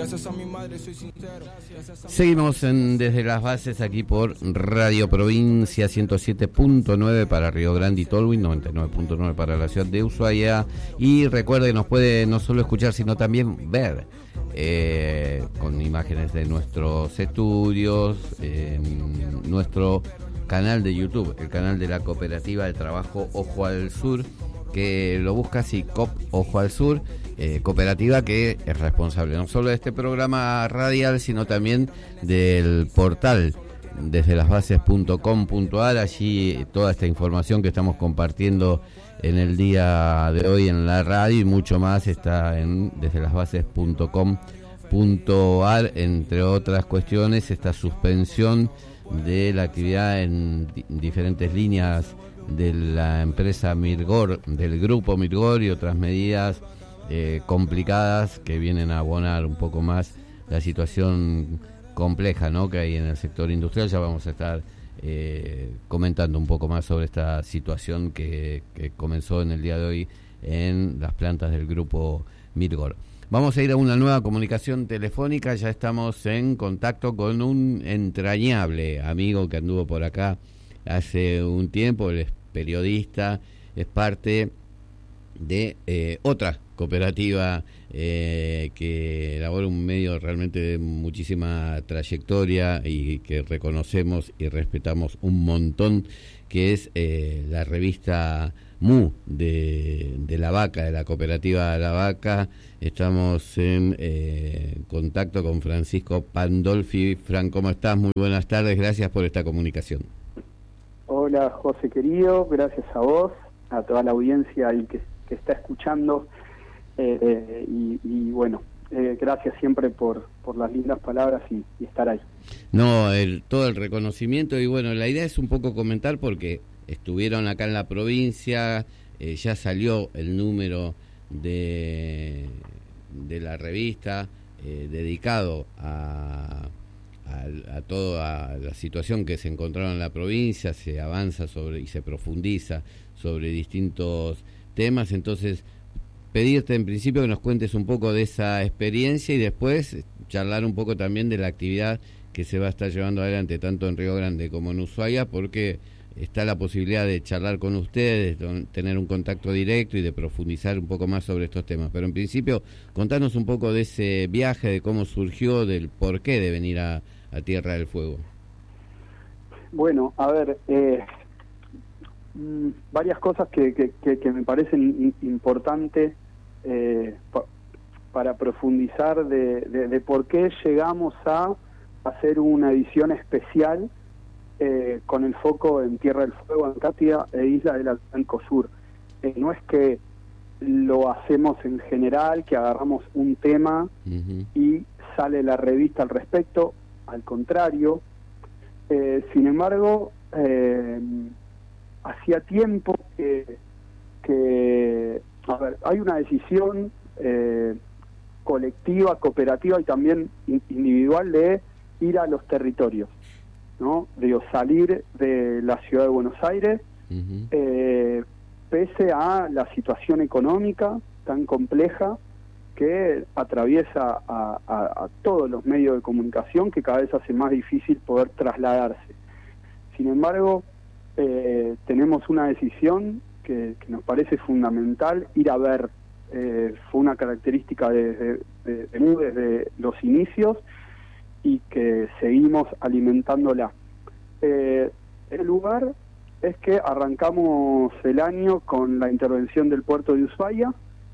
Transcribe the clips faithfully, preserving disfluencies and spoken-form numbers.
Gracias a mi madre soy sincero. Seguimos en Desde las Bases aquí por Radio Provincia ciento siete punto nueve para Río Grande y Tolwyn, noventa y nueve punto nueve para la ciudad de Ushuaia. Y recuerde que nos puede no solo escuchar sino también ver eh, con imágenes de nuestros estudios, eh, nuestro canal de YouTube, el canal de la Cooperativa de Trabajo Ojo al Sur, que lo busca así, C O P Ojo al Sur, eh, cooperativa que es responsable no solo de este programa radial, sino también del portal desde las bases punto com punto a r. Allí toda esta información que estamos compartiendo en el día de hoy en la radio y mucho más está en desde las bases punto com punto a r, entre otras cuestiones, esta suspensión de la actividad en di- diferentes líneas de la empresa Mirgor, del grupo Mirgor, y otras medidas eh, complicadas que vienen a abonar un poco más la situación compleja, ¿no?, que hay en el sector industrial. Ya vamos a estar eh, comentando un poco más sobre esta situación que, que comenzó en el día de hoy en las plantas del grupo Mirgor. Vamos a ir a una nueva comunicación telefónica. Ya estamos en contacto con un entrañable amigo que anduvo por acá hace un tiempo. Él es periodista, es parte de eh, otra cooperativa eh, que elabora un medio realmente de muchísima trayectoria y que reconocemos y respetamos un montón, que es eh, la revista M U de, de La Vaca, de la cooperativa La Vaca. Estamos en eh, contacto con Francisco Pandolfi. Fran, ¿cómo estás? Muy buenas tardes, gracias por esta comunicación. Hola José querido, gracias a vos, a toda la audiencia ahí que, que está escuchando, eh, eh, y, y bueno, eh, gracias siempre por, por las lindas palabras y, y estar ahí. No, el, todo el reconocimiento, y bueno, la idea es un poco comentar porque estuvieron acá en la provincia, eh, ya salió el número de, de la revista eh, dedicado a... A, a toda la situación que se encontraron en la provincia, se avanza sobre y se profundiza sobre distintos temas. Entonces, pedirte en principio que nos cuentes un poco de esa experiencia y después charlar un poco también de la actividad que se va a estar llevando adelante tanto en Río Grande como en Ushuaia, porque está la posibilidad de charlar con ustedes, de tener un contacto directo y de profundizar un poco más sobre estos temas. Pero en principio, contanos un poco de ese viaje, de cómo surgió, del por qué de venir a, a Tierra del Fuego. Bueno, a ver, eh, mmm, varias cosas que, que, que, que me parecen importantes eh, pa, para profundizar de, de, de por qué llegamos a hacer una edición especial Eh, con el foco en Tierra del Fuego, Antártida e Isla del Atlántico Sur. Eh, no es que lo hacemos en general, que agarramos un tema uh-huh. y sale la revista al respecto, al contrario. Eh, sin embargo, eh, hacía tiempo que, que, a ver, hay una decisión eh, colectiva, cooperativa y también individual de ir a los territorios, ¿no? Digo, salir de la ciudad de Buenos Aires, uh-huh. eh, pese a la situación económica tan compleja que atraviesa a, a, a todos los medios de comunicación, que cada vez hace más difícil poder trasladarse. Sin embargo, eh, tenemos una decisión que, que nos parece fundamental ir a ver. Eh, fue una característica de, de, de, de M U desde los inicios, y que seguimos alimentándola. Eh, el lugar es que arrancamos el año con la intervención del puerto de Ushuaia.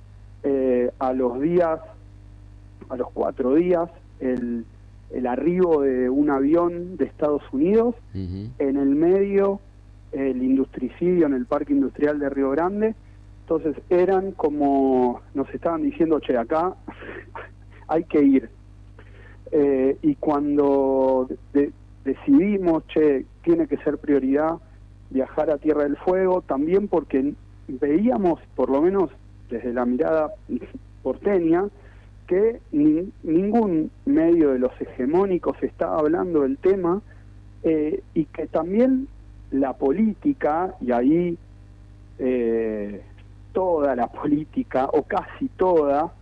Eh, a los días, a los cuatro días, el, el arribo de un avión de Estados Unidos, uh-huh. en el medio el industricidio en el Parque Industrial de Río Grande. Entonces eran como, nos estaban diciendo, che, acá hay que ir. Eh, y cuando de, decidimos, che, tiene que ser prioridad viajar a Tierra del Fuego, también porque veíamos, por lo menos desde la mirada porteña, que ni, ningún medio de los hegemónicos estaba hablando del tema, eh, y que también la política, y ahí eh, toda la política, o casi toda,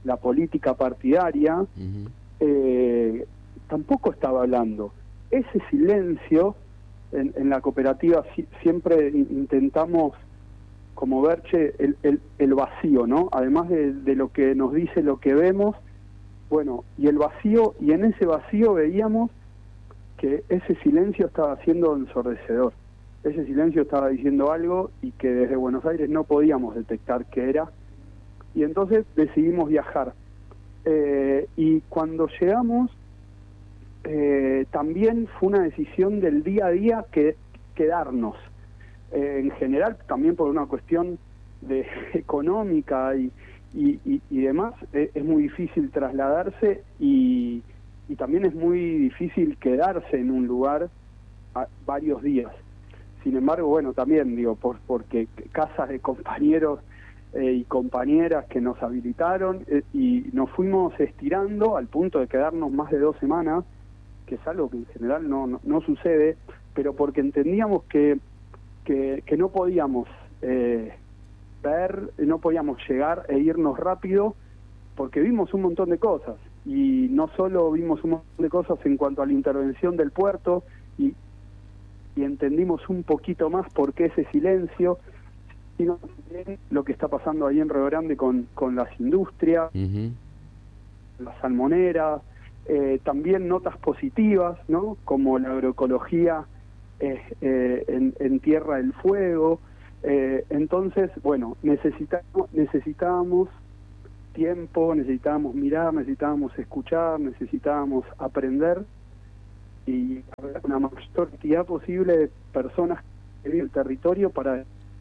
la política partidaria, uh-huh. eh, tampoco estaba hablando. Ese silencio, en, en la cooperativa si, siempre intentamos como ver, che, el, el, el vacío, ¿no? Además de, de lo que nos dice lo que vemos, bueno, y el vacío, y en ese vacío veíamos que ese silencio estaba siendo ensordecedor. Ese silencio estaba diciendo algo y que desde Buenos Aires no podíamos detectar qué era. Y entonces decidimos viajar. Eh, y cuando llegamos, eh, también fue una decisión del día a día que quedarnos. Eh, en general, también por una cuestión de económica y, y, y, y demás, eh, es muy difícil trasladarse y, y también es muy difícil quedarse en un lugar a, varios días. Sin embargo, bueno, también digo, por, porque casas de compañeros eh, y compañeras que nos habilitaron eh, y nos fuimos estirando al punto de quedarnos más de dos semanas, que es algo que en general no, no, no sucede, pero porque entendíamos que, que, que no podíamos eh, ver, no podíamos llegar e irnos rápido, porque vimos un montón de cosas, y no solo vimos un montón de cosas en cuanto a la intervención del puerto, y y entendimos un poquito más por qué ese silencio, sino también lo que está pasando ahí en Río Grande con, con las industrias, uh-huh. las salmoneras, eh, también notas positivas, ¿no? Como la agroecología eh, eh, en, en Tierra del Fuego. Eh, entonces, bueno, necesitamos, necesitábamos tiempo, necesitábamos mirar, necesitábamos escuchar, necesitábamos aprender, y haber una mayor cantidad posible de personas que viven el territorio para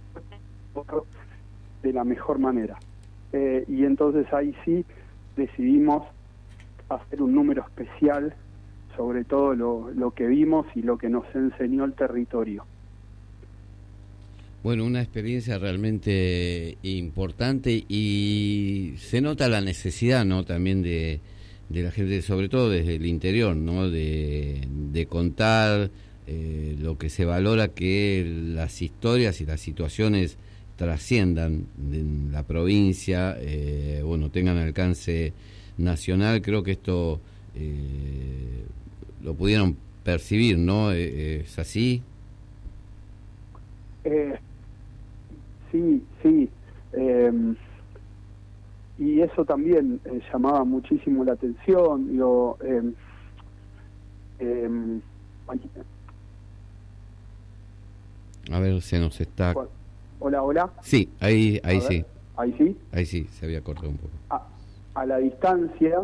de la mejor manera. Eh, y entonces ahí sí decidimos hacer un número especial sobre todo lo, lo que vimos y lo que nos enseñó el territorio. Bueno, una experiencia realmente importante, y se nota la necesidad, ¿no?, también de de la gente, sobre todo desde el interior, ¿no?, de, de contar eh, lo que se valora, que las historias y las situaciones trasciendan en la provincia, eh, bueno, tengan alcance nacional. Creo que esto eh, lo pudieron percibir, ¿no? ¿Es así? Eh, sí, sí. Eh, y eso también eh, llamaba muchísimo la atención. Digo, eh, eh, a ver, se nos está... Hola, hola. Sí, ahí, ahí sí. Ahí sí. Ahí sí, se había cortado un poco. A, a la distancia,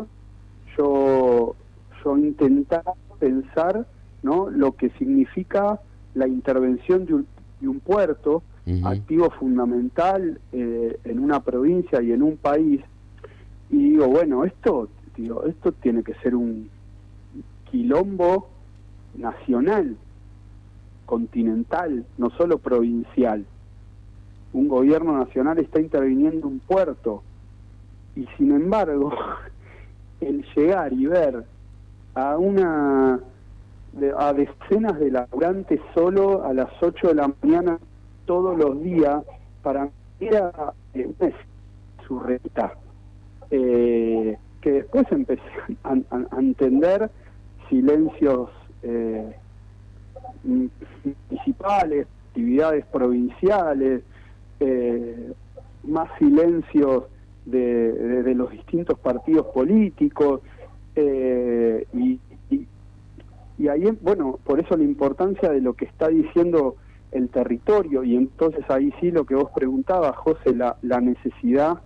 yo, yo intentaba pensar, ¿no?, lo que significa la intervención de un, de un puerto, uh-huh, activo fundamental eh, en una provincia y en un país. Y digo, bueno, esto, digo, esto tiene que ser un quilombo nacional, continental, no solo provincial. Un gobierno nacional está interviniendo un puerto, y sin embargo el llegar y ver a una de, a decenas de laburantes solo a las ocho de la mañana todos los días, para mí era eh, una surrealidad, eh, que después empecé a, a, a entender silencios eh, municipales, actividades provinciales, Eh, más silencios de, de, de los distintos partidos políticos, eh, y, y, y ahí, bueno, por eso la importancia de lo que está diciendo el territorio. Y entonces ahí sí lo que vos preguntabas, José, la, la necesidad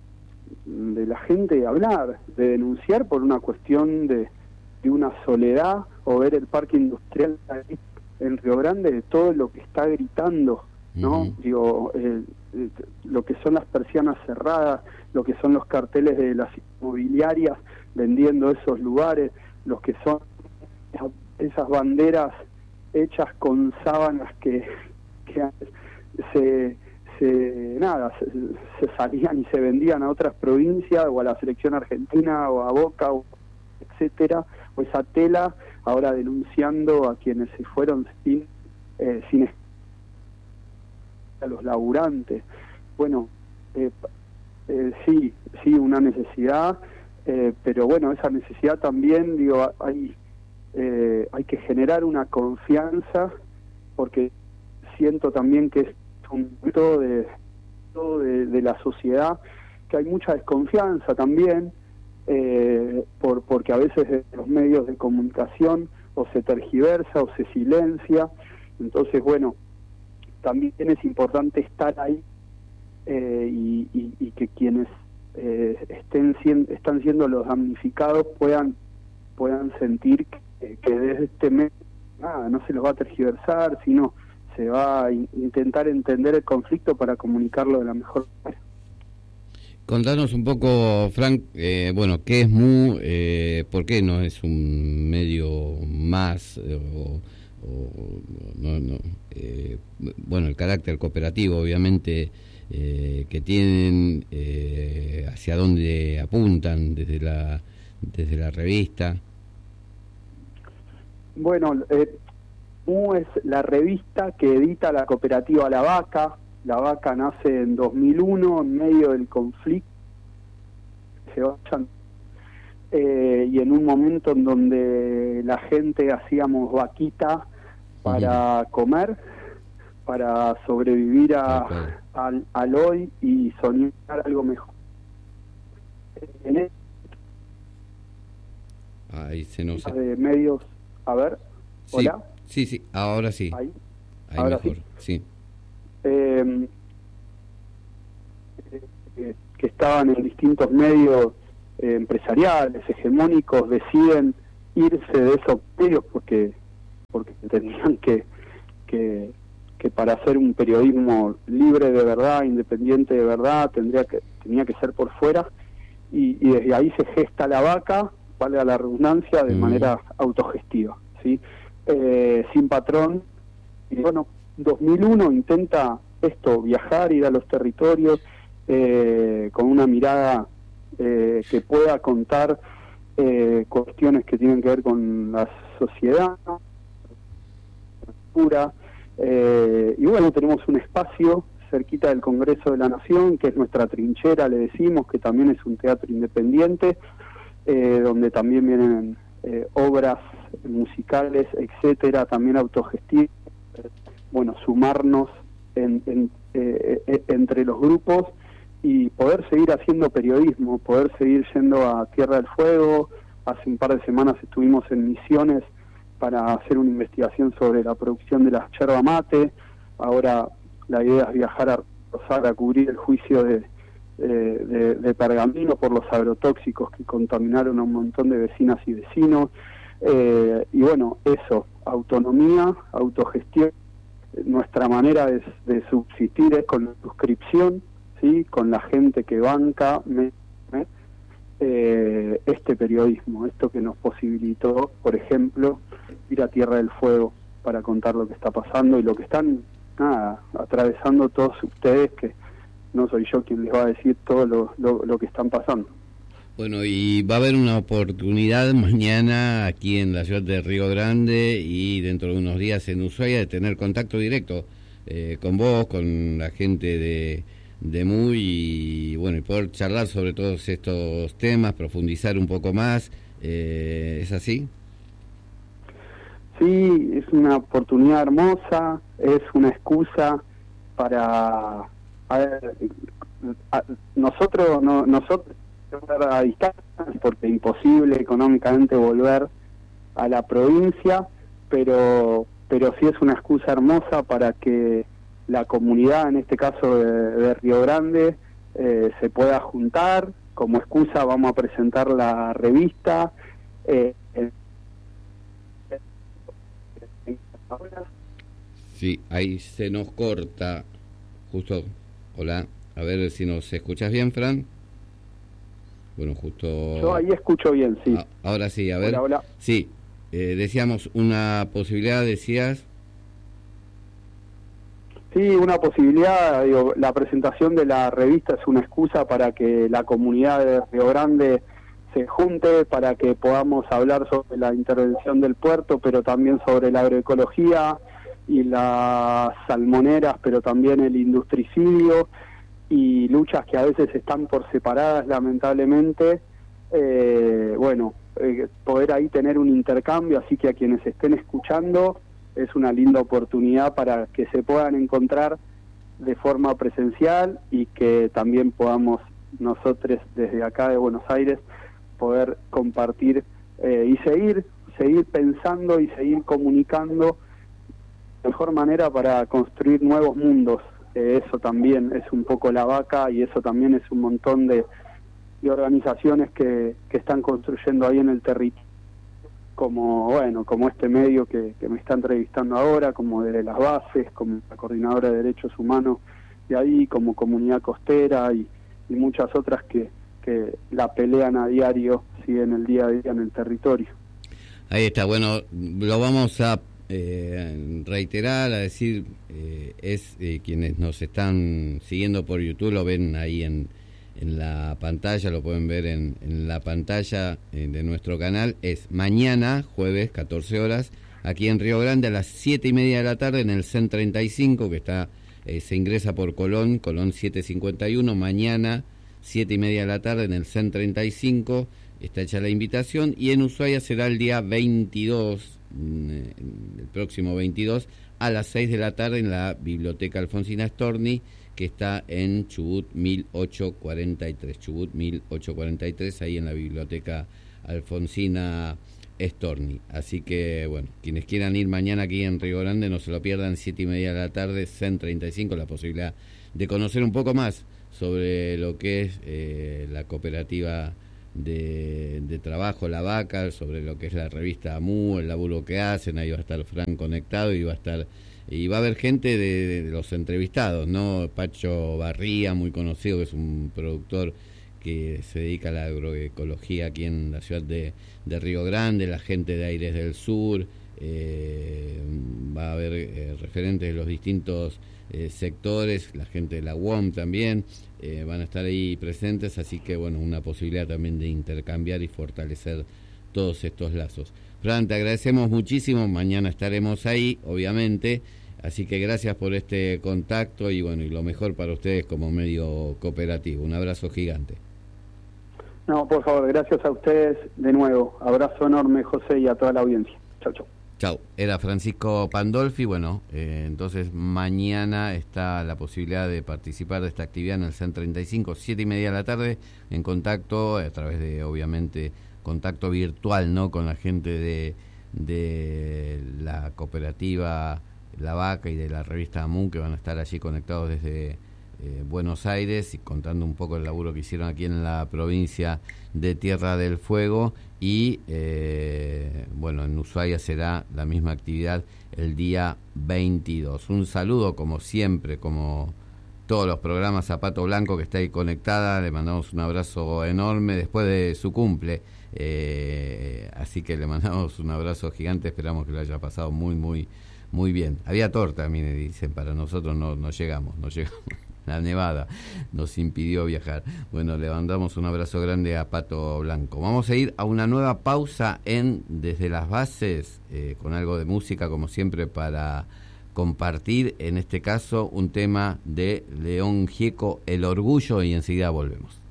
de la gente de hablar, de denunciar por una cuestión de, de una soledad, o ver el parque industrial ahí en Río Grande, de todo lo que está gritando, ¿no? Uh-huh. Digo, eh, eh, lo que son las persianas cerradas, lo que son los carteles de las inmobiliarias vendiendo esos lugares, los que son esas banderas hechas con sábanas que, que se, se nada se, se salían y se vendían a otras provincias, o a la selección argentina, o a Boca, o etcétera, o esa tela ahora denunciando a quienes se fueron sin eh, sin a los laburantes. Bueno, eh, eh, sí, sí, una necesidad, eh, pero bueno, esa necesidad también, digo, hay, eh, hay que generar una confianza, porque siento también que es un punto de, de, de la sociedad, que hay mucha desconfianza también, eh, por porque a veces en los medios de comunicación o se tergiversa o se silencia. Entonces, bueno, también es importante estar ahí eh, y, y, y que quienes eh, estén siendo, están siendo los damnificados puedan puedan sentir que, que desde este medio nada, no se los va a tergiversar, sino se va a in- intentar entender el conflicto para comunicarlo de la mejor manera. Contanos un poco, Frank, eh, bueno, ¿qué es M U? Eh, ¿Por qué no es un medio más? Eh, o, o, no, no, eh, bueno, el carácter cooperativo, obviamente, eh, que tienen, eh, hacia dónde apuntan desde la, desde la revista. Bueno, eh, M U es la revista que edita la cooperativa La Vaca. La Vaca nace en dos mil uno, en medio del conflicto, se vayan, eh, y en un momento en donde la gente hacíamos vaquita para uh-huh. comer, para sobrevivir a, okay. al, al hoy y soñar algo mejor. En el, Ahí se nos... de medios, a ver, sí, hola. Sí, sí, ahora sí. Ahí, Ahí ahora mejor, sí. sí. Eh, eh, que estaban en distintos medios eh, empresariales, hegemónicos, deciden irse de esos medios porque porque entendían que, que, que para hacer un periodismo libre de verdad, independiente de verdad, tendría que tenía que ser por fuera, y, y desde ahí se gesta La Vaca, valga la redundancia, de mm. manera autogestiva, ¿sí? Eh, sin patrón. Y bueno, dos mil uno intenta esto, viajar, ir a los territorios, eh, con una mirada eh, que pueda contar eh, cuestiones que tienen que ver con la sociedad, pura, eh, y bueno, tenemos un espacio cerquita del Congreso de la Nación, que es nuestra trinchera, le decimos, que también es un teatro independiente, eh, donde también vienen eh, obras musicales, etcétera, también autogestivas. Bueno, sumarnos en, en, eh, eh, entre los grupos y poder seguir haciendo periodismo, poder seguir yendo a Tierra del Fuego. Hace un par de semanas estuvimos en Misiones para hacer una investigación sobre la producción de la yerba mate. Ahora la idea es viajar a Rosario a cubrir el juicio de, de, de, de Pergamino por los agrotóxicos que contaminaron a un montón de vecinas y vecinos. Eh, y bueno, eso, autonomía, autogestión. Nuestra manera de, de subsistir es con la suscripción, ¿sí? Con la gente que banca me, me, eh, este periodismo, esto que nos posibilitó, por ejemplo, ir a Tierra del Fuego para contar lo que está pasando y lo que están nada, atravesando todos ustedes, que no soy yo quien les va a decir todo lo, lo, lo que están pasando. Bueno, y va a haber una oportunidad mañana aquí en la ciudad de Río Grande y dentro de unos días en Ushuaia de tener contacto directo eh, con vos, con la gente de, de M U y bueno, y poder charlar sobre todos estos temas, profundizar un poco más. Eh, ¿Es así? Sí, es una oportunidad hermosa, es una excusa para... A ver, a, nosotros, no, nosotros a distancia, porque es imposible económicamente volver a la provincia, pero pero sí es una excusa hermosa para que la comunidad, en este caso de, de Río Grande, eh, se pueda juntar. Como excusa vamos a presentar la revista. Eh, eh, sí, ahí se nos corta justo. Hola, a ver si nos escuchas bien, Fran. Bueno, justo... Yo ahí escucho bien, sí. Ah, ahora sí, a ver. Hola, hola. Sí, eh, decíamos una posibilidad, decías... Sí, una posibilidad, digo, la presentación de la revista es una excusa para que la comunidad de Río Grande se junte, para que podamos hablar sobre la intervención del puerto, pero también sobre la agroecología y las salmoneras, pero también el industricidio. y luchas que a veces están por separadas, lamentablemente. Eh, bueno, eh, poder ahí tener un intercambio, así que a quienes estén escuchando es una linda oportunidad para que se puedan encontrar de forma presencial y que también podamos nosotros desde acá de Buenos Aires poder compartir eh, y seguir seguir pensando y seguir comunicando de mejor manera para construir nuevos mundos. Eh, eso también es un poco La Vaca y eso también es un montón de, de organizaciones que, que están construyendo ahí en el territorio, como bueno como este medio que, que me está entrevistando ahora, como desde las bases, como la Coordinadora de Derechos Humanos de ahí, como Comunidad Costera y, y muchas otras que, que la pelean a diario, sí, en el día a día en el territorio. Ahí está, bueno, lo vamos a eh, reiterar, a decir, eh, es eh, quienes nos están siguiendo por YouTube, lo ven ahí en, en la pantalla, lo pueden ver en, en la pantalla eh, de nuestro canal, es mañana, jueves, catorce horas, aquí en Río Grande, a las siete y media de la tarde, en el C E N treinta y cinco, que está eh, se ingresa por Colón, Colón setecientos cincuenta y uno, mañana, siete y media de la tarde, en el C E N treinta y cinco, está hecha la invitación, y en Ushuaia será el día veintidós, el próximo veintidós, a las seis de la tarde en la Biblioteca Alfonsina Storni, que está en Chubut mil ochocientos cuarenta y tres, Chubut mil ochocientos cuarenta y tres, ahí en la Biblioteca Alfonsina Storni. Así que, bueno, quienes quieran ir mañana aquí en Río Grande, no se lo pierdan, siete y media de la tarde, C E N treinta y cinco, la posibilidad de conocer un poco más sobre lo que es eh, la cooperativa De, de trabajo La Vaca, sobre lo que es la revista A M U, el laburo que hacen. Ahí va a estar Fran conectado y va a estar y va a haber gente de, de los entrevistados, ¿no? Pacho Barría, muy conocido, que es un productor que se dedica a la agroecología aquí en la ciudad de, de Río Grande, la gente de Aires del Sur, eh, va a haber eh, referentes de los distintos eh, sectores, la gente de la U O M también, eh, van a estar ahí presentes, así que bueno, una posibilidad también de intercambiar y fortalecer todos estos lazos. Fran, te agradecemos muchísimo, mañana estaremos ahí, obviamente, así que gracias por este contacto y bueno, y lo mejor para ustedes como medio cooperativo. Un abrazo gigante. No, por favor, gracias a ustedes de nuevo. Abrazo enorme, José, y a toda la audiencia. Chau, chau. Chau. Era Francisco Pandolfi. Bueno, eh, entonces mañana está la posibilidad de participar de esta actividad en el C E N treinta y cinco, siete y media de la tarde, en contacto, a través de, obviamente, contacto virtual, ¿no?, con la gente de, de la cooperativa La Vaca y de la revista A M U, que van a estar allí conectados desde Eh, Buenos Aires y contando un poco el laburo que hicieron aquí en la provincia de Tierra del Fuego y eh, bueno, en Ushuaia será la misma actividad el día veintidós. Un saludo como siempre, como todos los programas, a Pato Blanco, que está ahí conectada, le mandamos un abrazo enorme después de su cumple, eh, así que le mandamos un abrazo gigante, esperamos que lo haya pasado muy muy muy bien. Había torta, mire, dicen, para nosotros no, no llegamos, no llegamos. La nevada nos impidió viajar. Bueno, le mandamos un abrazo grande a Pato Blanco. Vamos a ir a una nueva pausa en Desde las Bases, eh, con algo de música, como siempre, para compartir, en este caso, un tema de León Gieco, El Orgullo, y enseguida volvemos.